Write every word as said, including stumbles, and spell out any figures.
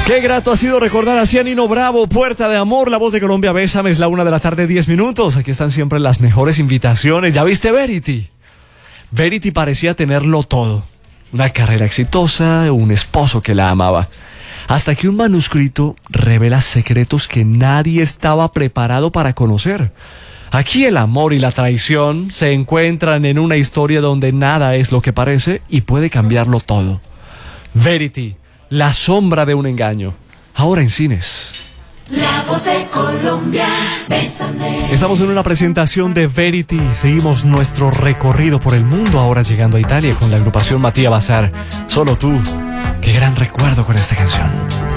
Qué grato ha sido recordar a Nino Bravo, Puerta de Amor, La Voz de Colombia, Bésame, es la una de la tarde, diez minutos. Aquí están siempre las mejores invitaciones. ¿Ya viste Verity? Verity parecía tenerlo todo. Una carrera exitosa, un esposo que la amaba. Hasta que un manuscrito revela secretos que nadie estaba preparado para conocer. Aquí el amor y la traición se encuentran en una historia donde nada es lo que parece y puede cambiarlo todo. Verity, la sombra de un engaño. Ahora en cines. La Voz de Colombia, Bésame. Estamos en una presentación de Verity. Seguimos nuestro recorrido por el mundo, ahora llegando a Italia con la agrupación Mattia Bazar. Solo tú. Qué gran recuerdo con esta canción.